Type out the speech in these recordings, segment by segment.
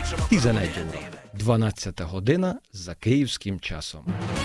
11 óра. 12 година за київським часом.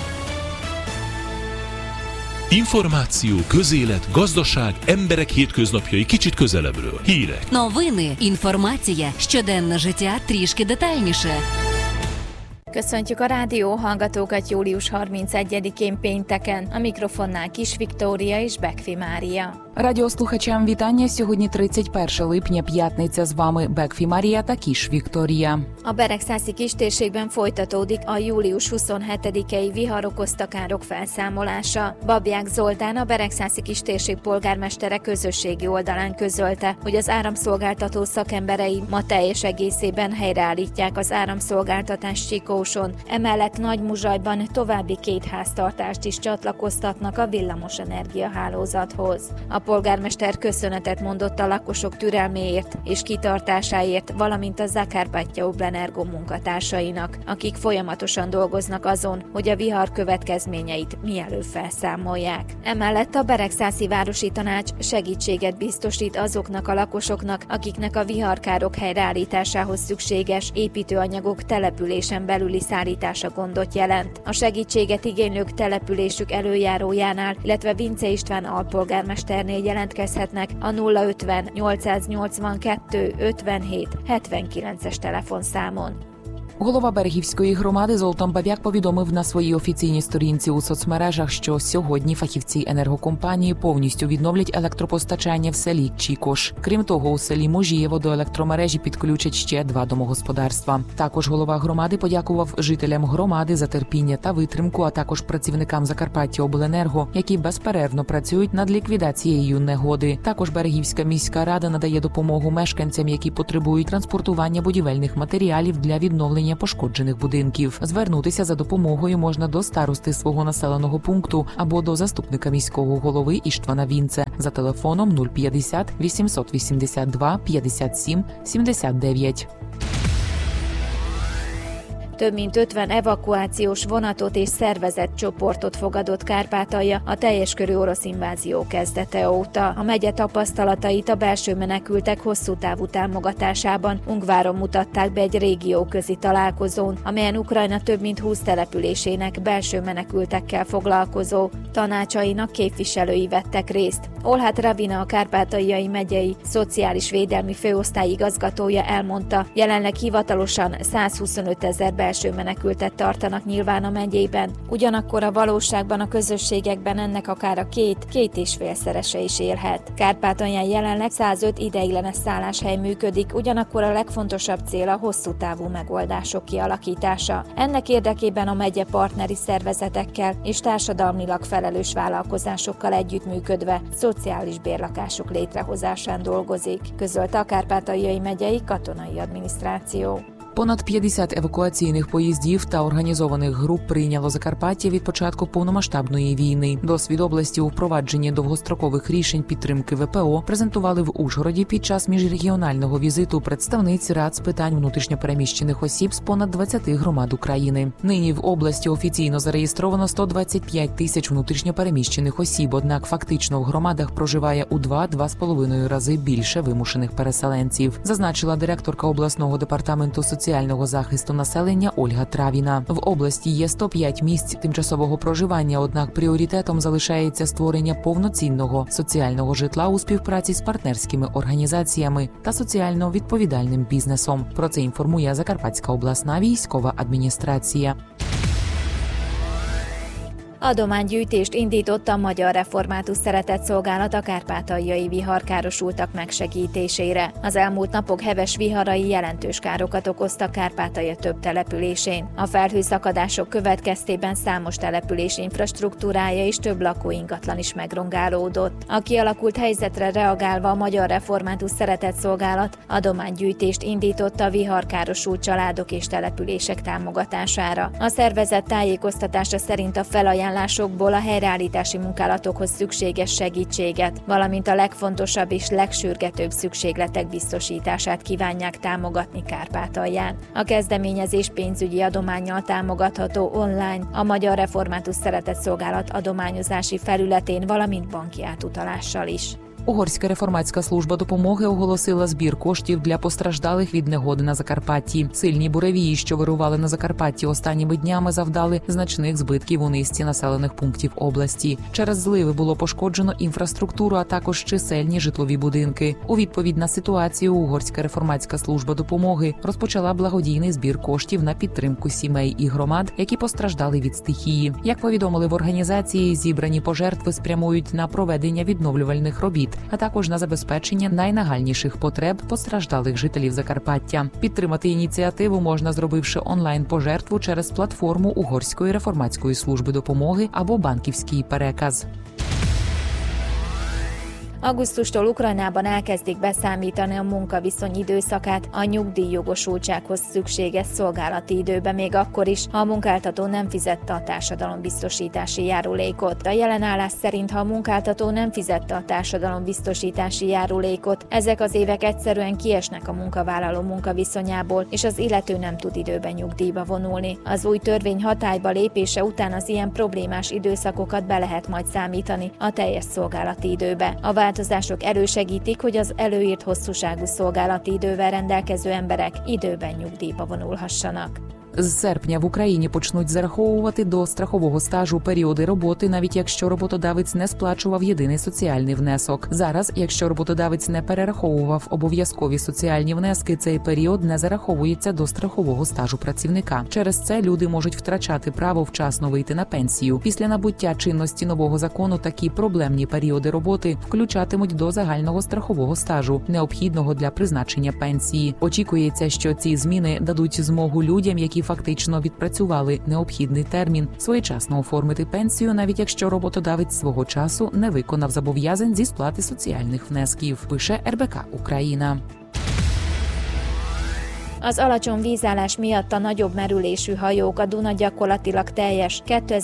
Információ, közélet, gazdaság, emberek hétköznapjai kicsit közelebbről. Hírek. Новини, інформація, щоденне життя трішки детальніше. Köszöntjük a rádió hallgatókat július 31-én pénteken. A mikrofonnál Kis Viktória és Bekfi Mária. Радіослухачам вітання. Сьогодні 31 липня, п'ятниця. З вами Бекфі Марія та Кіш Вікторія. A Beregszászi kistérségben folytatódik a július 27-i vihar okozta károk felszámolása. Babják Zoltán, a Beregszászi kistérség polgármestere közösségi oldalán közölte, hogy az áramszolgáltató szakemberei ma teljes egészében helyreállítják az áramszolgáltatást Csikóson. Emellett Nagymuzsajban további 2 háztartást is csatlakoztatnak a villamosenergia hálózathoz. A polgármester köszönetet mondott a lakosok türelméért és kitartásáért, valamint a Zakarpattia Oblenergo munkatársainak, akik folyamatosan dolgoznak azon, hogy a vihar következményeit mielőbb felszámolják. Emellett a Beregszászi Városi Tanács segítséget biztosít azoknak a lakosoknak, akiknek a viharkárok helyreállításához szükséges építőanyagok településen belüli szállítása gondot jelent. A segítséget igénylők településük előjárójánál, illetve Vince István alpolgármesternél jelentkezhetnek a 050 882 57 79-es telefonszámon. Голова Берегівської громади Золтан Баб'як повідомив на своїй офіційній сторінці у соцмережах, що сьогодні фахівці енергокомпанії повністю відновлять електропостачання в селі Чікош. Крім того, у селі Можієво до електромережі підключать ще 2 домогосподарства. Також голова громади подякував жителям громади за терпіння та витримку, а також працівникам Закарпаття Обленерго, які безперервно працюють над ліквідацією негоди. Також Берегівська міська рада надає допомогу мешканцям, які потребують транспортування будівельних матеріалів для відновлення пошкоджених будинків. Звернутися за допомогою можна до старости свого населеного пункту або до заступника міського голови Іштвана Вінце за телефоном 050 882 57 79. Több mint 50 evakuációs vonatot és szervezett csoportot fogadott Kárpátalja a teljes körű orosz invázió kezdete óta. A megye tapasztalatait a belső menekültek hosszú távú támogatásában Ungváron mutatták be egy régióközi találkozón, amelyen Ukrajna több mint 20 településének belső menekültekkel foglalkozó tanácsainak képviselői vettek részt. Olhát Ravina, a Kárpátaljai megyei szociális védelmi főosztály igazgatója elmondta, jelenleg hivatalosan 125 000 belső menekültet tartanak nyilván a megyében. Ugyanakkor a valóságban a közösségekben ennek akár a 2-2,5-szerese is élhet. Kárpátalján jelenleg 105 ideiglenes szálláshely működik, ugyanakkor a legfontosabb cél a hosszú távú megoldások kialakítása. Ennek érdekében a megye partneri szervezetekkel és társadalmilag felelős vállalkozásokkal együttműködve szociális bérlakások létrehozásán dolgozik, közölte a Kárpátaljai megyei katonai adminisztráció. Понад 50 евакуаційних поїздів та організованих груп прийняло Закарпаття від початку повномасштабної війни. Досвід області у впровадженні довгострокових рішень підтримки ВПО презентували в Ужгороді під час міжрегіонального візиту представниць рад з питань внутрішньопереміщених осіб з понад 20 громад України. Нині в області офіційно зареєстровано 125 тисяч внутрішньопереміщених осіб, однак фактично в громадах проживає у 2-2,5 рази більше вимушених переселенців, зазначила директорка обласного департаменту соціального захисту населення Ольга Травіна. В області є 105 місць тимчасового проживання, однак пріоритетом залишається створення повноцінного соціального житла у співпраці з партнерськими організаціями та соціально відповідальним бізнесом. Про це інформує Закарпатська обласна військова адміністрація. Adománygyűjtést indított a Magyar Református Szeretetszolgálat a kárpátaljai viharkárosultak megsegítésére. Az elmúlt napok heves viharai jelentős károkat okoztak Kárpátalja több településén. A felhőszakadások következtében számos település infrastruktúrája és több lakóingatlan is megrongálódott. A kialakult helyzetre reagálva a Magyar Református Szeretetszolgálat adománygyűjtést indított a viharkárosult családok és települések támogatására. A szervezet tájékoztatása szerint a felajánlásokból a helyreállítási munkálatokhoz szükséges segítséget, valamint a legfontosabb és legsürgetőbb szükségletek biztosítását kívánják támogatni Kárpátalján. A kezdeményezés pénzügyi adománnyal támogatható online a Magyar Református Szeretetszolgálat adományozási felületén, valamint banki átutalással is. Угорська реформатська служба допомоги оголосила збір коштів для постраждалих від негоди на Закарпатті. Сильні буревії, що вирували на Закарпатті останніми днями, завдали значних збитків у низці населених пунктів області. Через зливи було пошкоджено інфраструктуру, а також чисельні житлові будинки. У відповідь на ситуацію Угорська реформатська служба допомоги розпочала благодійний збір коштів на підтримку сімей і громад, які постраждали від стихії. Як повідомили в організації, зібрані пожертви спрямують на проведення відновлювальних робіт, а також на забезпечення найнагальніших потреб постраждалих жителів Закарпаття. Підтримати ініціативу можна, зробивши онлайн-пожертву через платформу Угорської реформатської служби допомоги або банківський переказ. Augusztustól Ukrajnában elkezdik beszámítani a munkaviszony időszakát a nyugdíjjogosultsághoz szükséges szolgálati időbe, még akkor is, ha a munkáltató nem fizette a társadalombiztosítási járulékot. A jelenállás szerint, ha a munkáltató nem fizette a társadalombiztosítási járulékot, ezek az évek egyszerűen kiesnek a munkavállaló munkaviszonyából, és az illető nem tud időben nyugdíjba vonulni. Az új törvény hatályba lépése után az ilyen problémás időszakokat be lehet majd számítani a teljes szolgálati időbe. A változások elősegítik, hogy az előírt hosszúságú szolgálati idővel rendelkező emberek időben nyugdíjba vonulhassanak. З серпня в Україні почнуть зараховувати до страхового стажу періоди роботи, навіть якщо роботодавець не сплачував єдиний соціальний внесок. Зараз, якщо роботодавець не перераховував обов'язкові соціальні внески, цей період не зараховується до страхового стажу працівника. Через це люди можуть втрачати право вчасно вийти на пенсію. Після набуття чинності нового закону такі проблемні періоди роботи включатимуть до загального страхового стажу, необхідного для призначення пенсії. Очікується, що ці зміни дадуть змогу людям, які фактично відпрацювали необхідний термін, своєчасно оформити пенсію, навіть якщо роботодавець свого часу не виконав зобов'язань зі сплати соціальних внесків, пише РБК Україна. Az alacsony vízállás miatt a nagyobb merülésű hajók a Duna gyakorlatilag teljes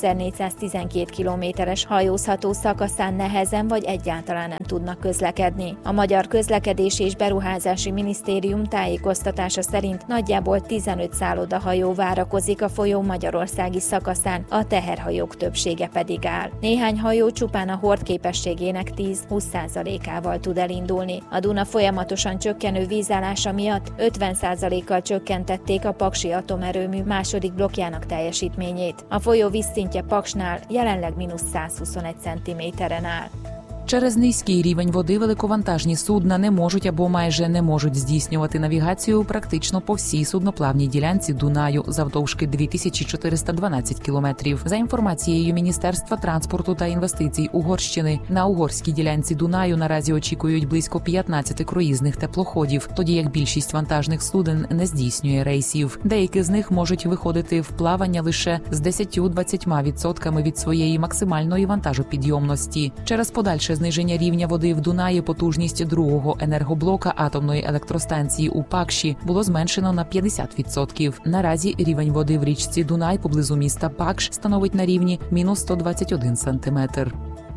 2412 kilométeres hajózható szakaszán nehezen vagy egyáltalán nem tudnak közlekedni. A Magyar Közlekedési és Beruházási Minisztérium tájékoztatása szerint nagyjából 15 szállodahajó várakozik a folyó magyarországi szakaszán, a teherhajók többsége pedig áll. Néhány hajó csupán a hordképességének 10-20%-ával tud elindulni. A Duna folyamatosan csökkenő vízállása miatt 50%-kal csökkentették a Paksi atomerőmű második blokkjának teljesítményét. A folyó vízszintje Paksnál jelenleg -121 cm-en áll. Через низький рівень води великовантажні судна не можуть або майже не можуть здійснювати навігацію практично по всій судноплавній ділянці Дунаю завдовжки 2412 кілометрів. За інформацією Міністерства транспорту та інвестицій Угорщини, на угорській ділянці Дунаю наразі очікують близько 15 круїзних теплоходів, тоді як більшість вантажних суден не здійснює рейсів. Деякі з них можуть виходити в плавання лише з 10-20% від своєї максимальної вантажопідйомності. Через подальше зниження рівня води в Дунаї потужність другого енергоблока атомної електростанції у Пакші було зменшено на 50%. Наразі рівень води в річці Дунай поблизу міста Пакш становить на рівні -121 сантиметр.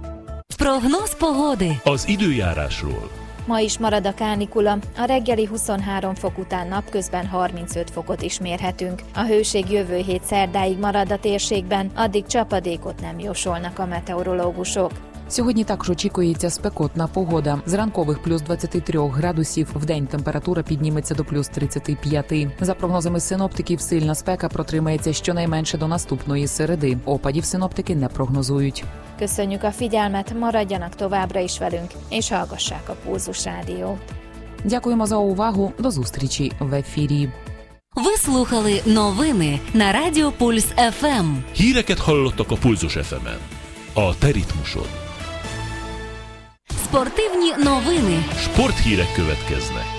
Прогноз погоди. Az időjárásról. Ma is marad a kánikula, a reggeli 23 fok után napközben 35 fokot is mérhetünk. A hőség jövő hét szerdáig marad a térségben, addig csapadékot nem jósolnak a meteorológusok. Сьогодні також очікується спекотна погода. З ранкових плюс 23 градусів, вдень температура підніметься до плюс 35. За прогнозами синоптиків, сильна спека протримається щонайменше до наступної середи. Опадів синоптики не прогнозують. Köszönjük a figyelmet, maradjanak továbbra is velünk, és hallgassák a Pulzus Rádiót. Дякуємо за увагу. До зустрічі в ефірі. Ви слухали новини на Радіо Пульс ФМ. Híreket hallottak a Pulzus FM-en. A te ritmusod. Спортивні новини. Sporthírek következnek.